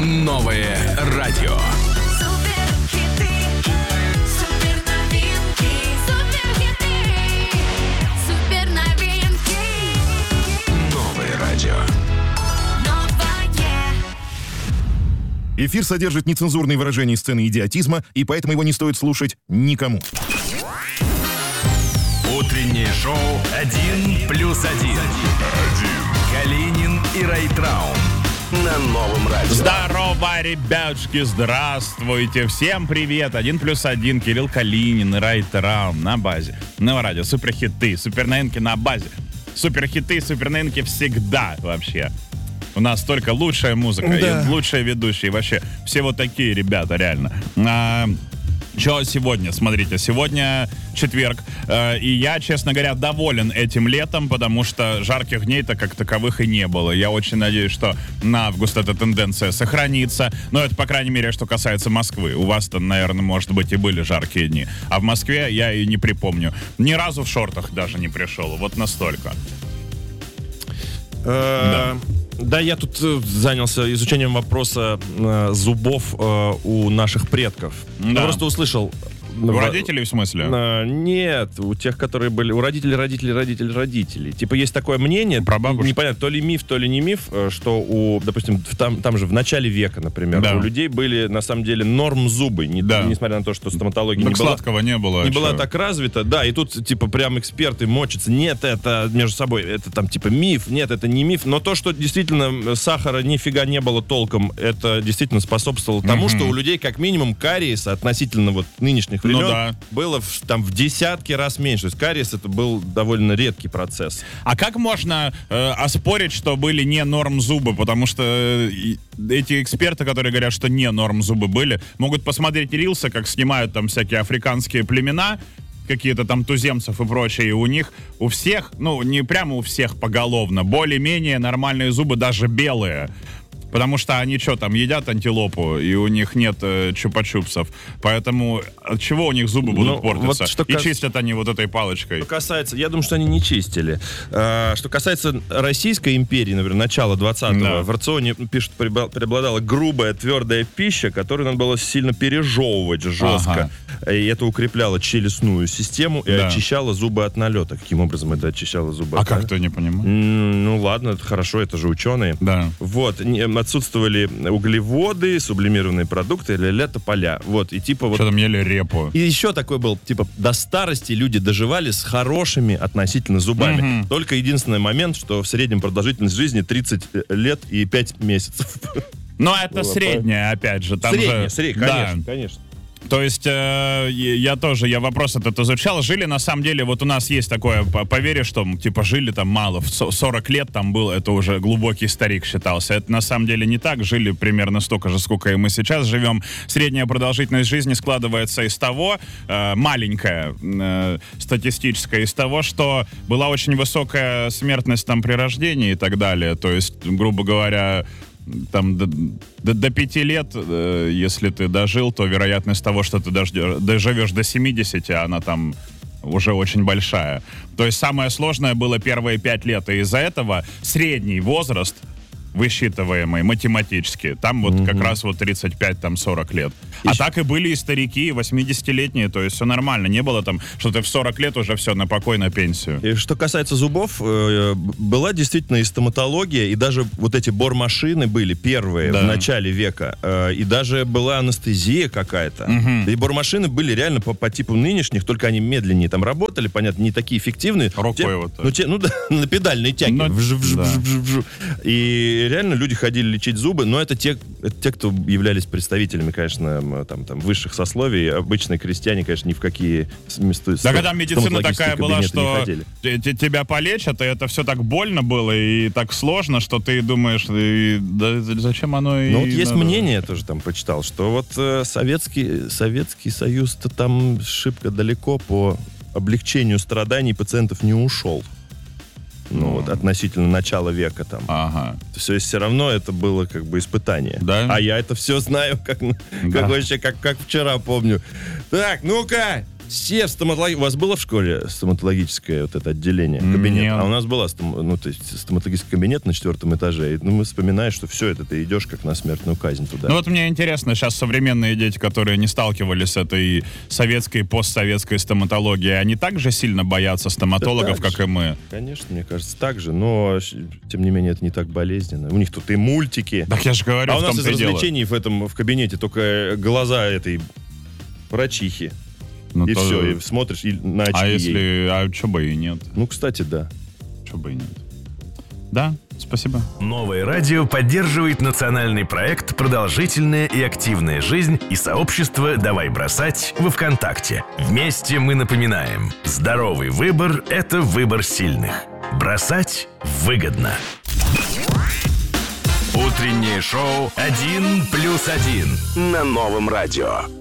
Новое радио. Новое радио. Эфир содержит нецензурные выражения сцены идиотизма, и поэтому его не стоит слушать никому. Утреннее шоу «1+1». Калинин и Райтрау на Новом радио. Здорово, ребятушки, здравствуйте. Всем привет. 1+1, Кирилл Калинин и Райтрау на базе Нового радио. Суперхиты, суперновинки на базе. Суперхиты, суперновинки всегда вообще. У нас только лучшая музыка, и лучшие ведущие. Вообще, все вот такие ребята, реально. Что сегодня? Смотрите, сегодня четверг, и я, честно говоря, доволен этим летом, потому что жарких дней-то как таковых и не было. Я очень надеюсь, что на август эта тенденция сохранится. Но это, по крайней мере, что касается Москвы. У вас-то, наверное, может быть, и были жаркие дни. А в Москве я и не припомню. Ни разу в шортах даже не пришел. Вот настолько. Да, я тут занялся изучением вопроса зубов у наших предков. Да. Я просто услышал... У родителей, в смысле? Нет, у тех, которые были... У родителей. Типа есть такое мнение, про бабушек. непонятно, то ли миф, то ли не миф, что допустим, там же в начале века, например, у людей были, на самом деле, норм зубы, несмотря на то, что стоматология так сладкого не было. Не была так развита, да, и тут, типа, прям эксперты мочатся. Нет, это между собой, это там, типа, миф, нет, это не миф, но то, что действительно сахара нифига не было толком, это действительно способствовало тому, что у людей, как минимум, кариеса относительно вот нынешних времен было в десятки раз меньше. То есть кариес это был довольно редкий процесс. А как можно оспорить, что были не норм зубы? Потому что эти эксперты, которые говорят, что не норм зубы были, могут посмотреть рилсы, как снимают там всякие африканские племена, какие-то там туземцев и прочее, и у них, у всех, ну, не прямо у всех поголовно, более-менее нормальные зубы, даже белые. Потому что они что там, едят антилопу, и у них нет чупа-чупсов. Поэтому от чего у них зубы будут портиться? Вот и чистят они вот этой палочкой. Что касается, я думаю, что они не чистили. Что касается Российской империи, например, начала 20-го, в рационе, пишут, преобладала грубая, твердая пища, которую надо было сильно пережевывать жестко. И это укрепляло челюстную систему и очищало зубы от налета. Каким образом это очищало зубы от налета? Как-то не понимаю. Ну ладно, это хорошо, это же ученые. Да. Вот. Отсутствовали углеводы, сублимированные продукты, тополя. Вот, и типа вот... Что там ели репу. И еще такой был, типа, до старости люди доживали с хорошими относительно зубами. Только единственный момент, что в среднем продолжительность жизни 30 лет и 5 месяцев. Но это средняя, опять же. Там средняя, конечно. То есть я вопрос этот изучал. Жили, на самом деле, вот у нас есть такое поверье, что, типа, жили там мало. В 40 лет там был, это уже глубокий старик считался. Это на самом деле не так. Жили примерно столько же, сколько и мы сейчас живем. Средняя продолжительность жизни складывается из того, маленькая статистическая, из того, что была очень высокая смертность там при рождении и так далее. То есть, грубо говоря, там до 5 лет, если ты дожил, то вероятность того, что ты доживешь до 70, она там уже очень большая. То есть самое сложное было первые 5 лет, и из-за этого средний возраст, высчитываемый математически, там вот как раз вот 35-40 лет. А так и были и старики, и 80-летние, то есть все нормально. Не было там, что ты в 40 лет уже все, на покой, на пенсию. И что касается зубов, была действительно и стоматология, и даже вот эти бормашины были первые в начале века, и даже была анестезия какая-то. И бормашины были реально по типу нынешних, только они медленнее там работали, понятно, не такие эффективные. Рукой вот так. На педальной тяге. И реально люди ходили лечить зубы, но это те, кто являлись представителями, конечно, там высших сословий. Обычные крестьяне, конечно, ни в какие места. Да, когда медицина такая была, что тебя полечат, и это все так больно было и так сложно, что ты думаешь, да зачем оно и... Ну вот есть мнение, я тоже там почитал, что вот Советский Союз-то там шибко далеко по облегчению страданий пациентов не ушел. Вот, относительно начала века там. То есть все равно это было как бы испытание. Да? А я это все знаю, как вообще, как вчера помню. Так, ну-ка, Все у вас было в школе стоматологическое вот это отделение, кабинет? Нет. А у нас была стоматологический кабинет на 4 этаже. И, мы вспоминаешь, что все это, ты идешь как на смертную казнь туда. Ну вот мне интересно, сейчас современные дети, которые не сталкивались с этой советской, постсоветской стоматологией, они также сильно боятся стоматологов, Да так как и мы? Конечно, мне кажется, так же, но тем не менее это не так болезненно. У них тут и мультики. Так я же говорю, А у в нас из том-то и дело. развлечений в кабинете только глаза этой врачихи. Ну, И то- все, и смотришь и на очки А ей. если... А чё бы и нет? Ну, кстати, да. Чё бы и нет? Да, спасибо. Новое радио поддерживает национальный проект «Продолжительная и активная жизнь» и сообщество «Давай бросать» во ВКонтакте. Вместе мы напоминаем: здоровый выбор – это выбор сильных. Бросать выгодно. Утреннее шоу «1+1» на Новом радио.